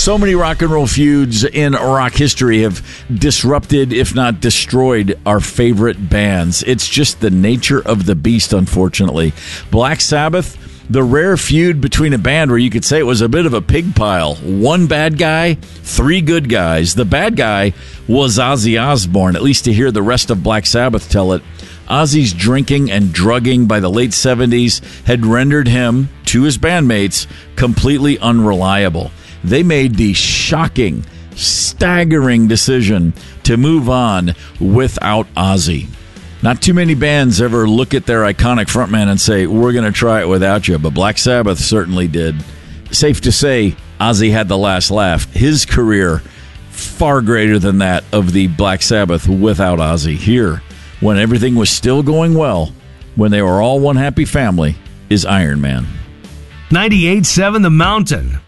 So many rock and roll feuds in rock history have disrupted, if not destroyed, our favorite bands. It's just the nature of the beast, unfortunately. Black Sabbath, the rare feud between a band where you could say it was a bit of a pig pile. One bad guy, three good guys. The bad guy was Ozzy Osbourne, at least to hear the rest of Black Sabbath tell it. Ozzy's drinking and drugging by the late 70s had rendered him, to his bandmates, completely unreliable. They made the shocking, staggering decision to move on without Ozzy. Not too many bands ever look at their iconic frontman and say, we're going to try it without you, but Black Sabbath certainly did. Safe to say, Ozzy had the last laugh. His career, far greater than that of the Black Sabbath without Ozzy. Here, when everything was still going well, when they were all one happy family, is Iron Man. 98.7 The Mountain.